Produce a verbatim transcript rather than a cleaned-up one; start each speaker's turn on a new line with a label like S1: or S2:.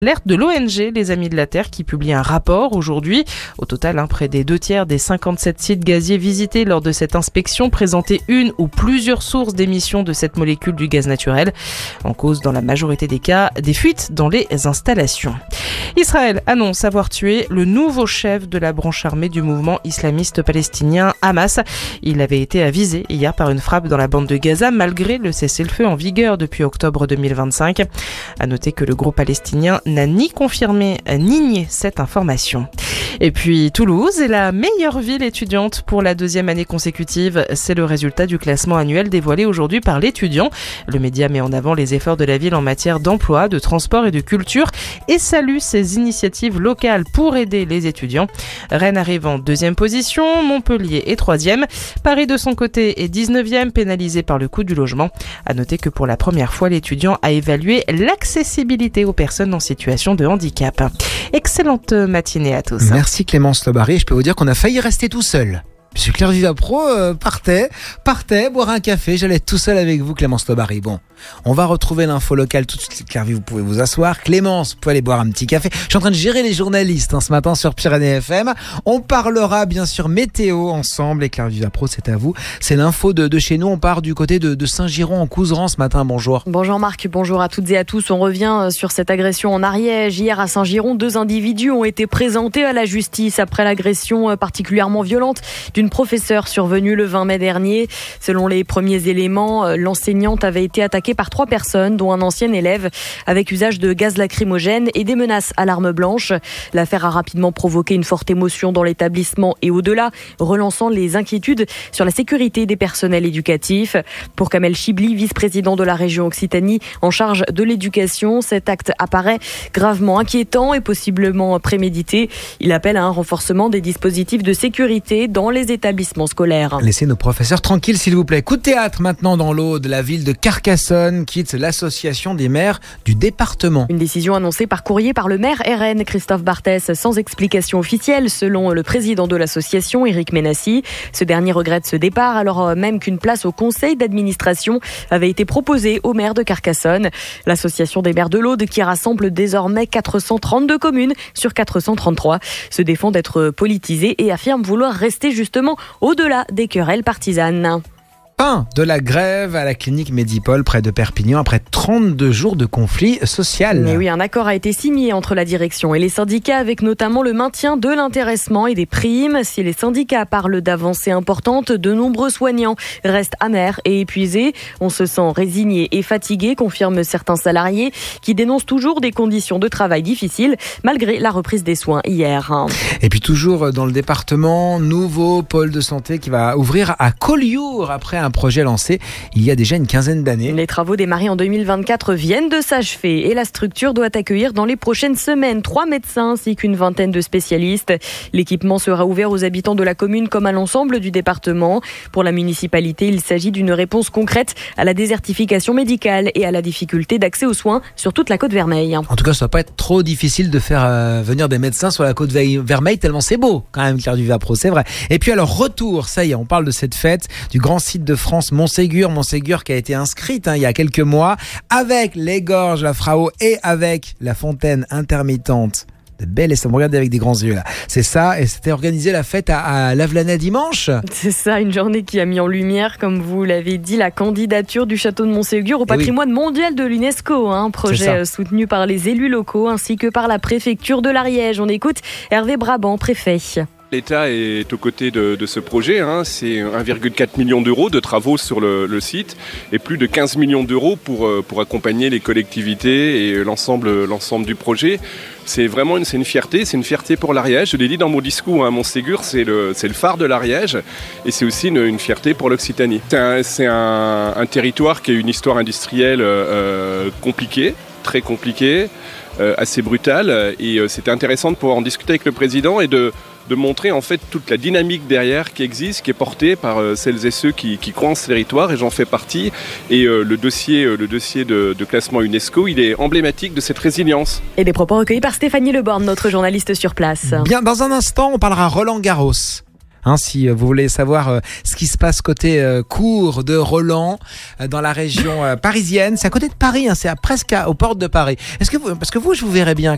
S1: L'alerte de l'O N G, les Amis de la Terre, qui publie un rapport aujourd'hui. Au total, hein, près des deux tiers des cinquante-sept sites gaziers visités lors de cette inspection présentaient une ou plusieurs sources d'émissions de cette molécule du gaz naturel. En cause, dans la majorité des cas, des fuites dans les installations. Israël annonce avoir tué le nouveau chef de la branche armée du mouvement islamiste palestinien Hamas. Il avait été avisé hier par une frappe dans la bande de Gaza malgré le cessez-le-feu en vigueur depuis octobre deux mille vingt-cinq. À noter que le groupe palestinien n'a ni confirmé ni nié cette information. Et puis Toulouse est la meilleure ville étudiante pour la deuxième année consécutive. C'est le résultat du classement annuel dévoilé aujourd'hui par l'étudiant. Le média met en avant les efforts de la ville en matière d'emploi, de transport et de culture et salue ses initiatives locales pour aider les étudiants. Rennes arrive en deuxième position, Montpellier est troisième. Paris de son côté est dix-neuvième, pénalisé par le coût du logement. À noter que pour la première fois, l'étudiant a évalué l'accessibilité aux personnes en situation de handicap. Excellente matinée à tous.
S2: Merci Clémence Lobary. Je peux vous dire qu'on a failli rester tout seul. Puisque Claire Vivapro euh, partait, partait boire un café. J'allais être tout seul avec vous, Clémence Lobary. Bon, on va retrouver l'info locale tout de suite. Claire, vous pouvez vous asseoir. Clémence, vous pouvez aller boire un petit café. Je suis en train de gérer les journalistes hein, ce matin sur Pyrénées F M. On parlera bien sûr météo ensemble. Et Claire Vivapro, c'est à vous. C'est l'info de, de chez nous. On part du côté de, de Saint-Giron en Couserans ce matin. Bonjour.
S3: Bonjour Marc, bonjour à toutes et à tous. On revient sur cette agression en Ariège. Hier à Saint-Giron, deux individus ont été présentés à la justice après l'agression particulièrement violente d'une professeure survenue le vingt mai dernier. Selon les premiers éléments, l'enseignante avait été attaquée par trois personnes, dont un ancien élève, avec usage de gaz lacrymogène et des menaces à l'arme blanche. L'affaire a rapidement provoqué une forte émotion dans l'établissement et au-delà, relançant les inquiétudes sur la sécurité des personnels éducatifs. Pour Kamel Chibli, vice-président de la région Occitanie en charge de l'éducation, cet acte apparaît gravement inquiétant et possiblement prémédité. Il appelle à un renforcement des dispositifs de sécurité dans les établissements scolaires.
S2: Laissez nos professeurs tranquilles s'il vous plaît. Coup de théâtre maintenant dans l'Aude. La ville de Carcassonne quitte l'association des maires du département.
S3: Une décision annoncée par courrier par le maire R N, Christophe Barthès, sans explication officielle selon le président de l'association, Éric Ménassi. Ce dernier regrette ce départ alors même qu'une place au conseil d'administration avait été proposée au maire de Carcassonne. L'association des maires de l'Aude, qui rassemble désormais quatre cent trente-deux communes sur quatre cent trente-trois, se défend d'être politisée et affirme vouloir rester justement au-delà des querelles partisanes.
S2: Fin de la grève à la clinique Medipol près de Perpignan après trente-deux jours de conflit social.
S3: Mais oui, un accord a été signé entre la direction et les syndicats avec notamment le maintien de l'intéressement et des primes. Si les syndicats parlent d'avancées importantes, de nombreux soignants restent amers et épuisés. On se sent résigné et fatigué, confirment certains salariés qui dénoncent toujours des conditions de travail difficiles malgré la reprise des soins hier.
S2: Et puis toujours dans le département, nouveau pôle de santé qui va ouvrir à Collioure après un projet lancé il y a déjà une quinzaine d'années.
S3: Les travaux démarrés en deux mille vingt-quatre viennent de s'achever et la structure doit accueillir dans les prochaines semaines trois médecins ainsi qu'une vingtaine de spécialistes. L'équipement sera ouvert aux habitants de la commune comme à l'ensemble du département. Pour la municipalité, il s'agit d'une réponse concrète à la désertification médicale et à la difficulté d'accès aux soins sur toute la Côte-Vermeille.
S2: En tout cas, ça ne va pas être trop difficile de faire euh, venir des médecins sur la Côte-Vermeille tellement c'est beau quand même, Claire Vivapro, c'est vrai. Et puis alors, retour, ça y est, on parle de cette fête du grand site de France, Montségur, Montségur qui a été inscrite hein, il y a quelques mois avec les gorges, la Frao et avec la fontaine intermittente de Belle. Et ça me regarde avec des grands yeux là. C'est ça, et c'était organisé la fête à, à Lavelanet dimanche.
S3: C'est ça, une journée qui a mis en lumière, comme vous l'avez dit, la candidature du château de Montségur au patrimoine oui. mondial de l'UNESCO. Un hein, projet soutenu par les élus locaux ainsi que par la préfecture de l'Ariège. On écoute Hervé Brabant, préfet.
S4: L'État est aux côtés de, de ce projet, hein. C'est un virgule quatre million d'euros de travaux sur le, le site et plus de quinze millions d'euros pour, pour accompagner les collectivités et l'ensemble, l'ensemble du projet. C'est vraiment une, c'est une fierté, c'est une fierté pour l'Ariège. Je l'ai dit dans mon discours, hein, Montségur, c'est le, c'est le phare de l'Ariège et c'est aussi une, une fierté pour l'Occitanie. C'est un, c'est un, un territoire qui a une histoire industrielle euh, compliquée, très compliquée, euh, assez brutale et euh, c'était intéressant de pouvoir en discuter avec le président et de de montrer en fait toute la dynamique derrière qui existe, qui est portée par euh, celles et ceux qui, qui croient en ce territoire, et j'en fais partie. Et euh, le dossier, euh, le dossier de, de classement UNESCO, il est emblématique de cette résilience.
S3: Et des propos recueillis par Stéphanie Leborne, notre journaliste sur place.
S2: Bien, dans un instant, on parlera Roland Garros. Hein, si vous voulez savoir euh, ce qui se passe côté euh, cours de Roland euh, dans la région euh, parisienne, c'est à côté de Paris, hein, c'est à, presque à, aux portes de Paris. Est-ce que vous, parce que vous, je vous verrais bien